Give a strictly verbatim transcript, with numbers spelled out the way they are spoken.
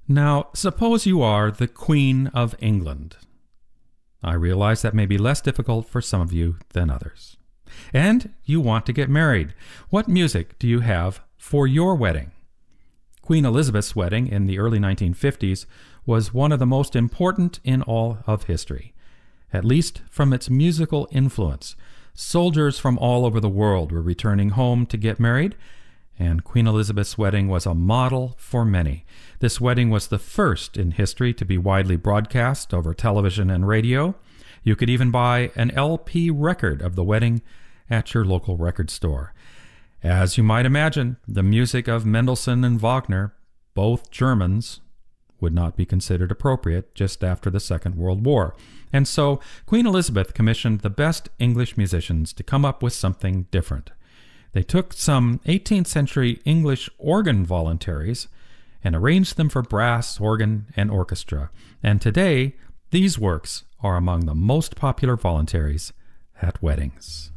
Now, suppose you are the Queen of England. I realize that may be less difficult for some of you than others. And you want to get married. What music do you have for your wedding? Queen Elizabeth's wedding in the early nineteen fifties was one of the most important in all of history, at least from its musical influence. Soldiers from all over the world were returning home to get married, and Queen Elizabeth's wedding was a model for many. This wedding was the first in history to be widely broadcast over television and radio. You could even buy an L P record of the wedding at your local record store. As you might imagine, the music of Mendelssohn and Wagner, both Germans, would not be considered appropriate just after the Second World War. And so Queen Elizabeth commissioned the best English musicians to come up with something different. They took some eighteenth century English organ voluntaries and arranged them for brass, organ, and orchestra. And today, these works are among the most popular voluntaries at weddings.